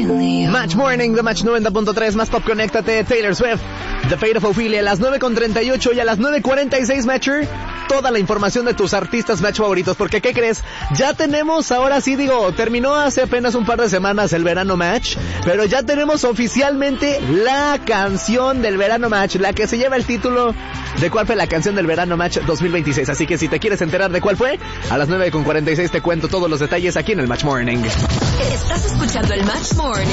Match Morning de Match 90.3, más pop, conéctate. Taylor Swift, The Fate of Ophelia, a las 9.38 y a las 9.46, Matcher, toda la información de tus artistas Match favoritos, porque ¿qué crees? Ya tenemos, ahora sí digo, terminó hace apenas un par de semanas el verano Match, pero ya tenemos oficialmente la canción del verano Match, la que se lleva el título de cuál fue la canción del verano Match 2026, así que si te quieres enterar de cuál fue, a las 9.46 te cuento todos los detalles aquí en el Match Morning. Estás escuchando el Match Morning.